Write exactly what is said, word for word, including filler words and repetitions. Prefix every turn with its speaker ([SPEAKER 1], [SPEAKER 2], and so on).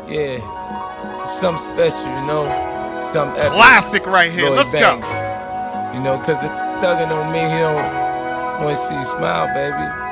[SPEAKER 1] Yeah, something special, you know. Something epic.
[SPEAKER 2] Classic right here.
[SPEAKER 1] Lloyd
[SPEAKER 2] Let's
[SPEAKER 1] Banks.
[SPEAKER 2] go.
[SPEAKER 1] You know, cause if thugging on me, he don't want to see you smile, baby.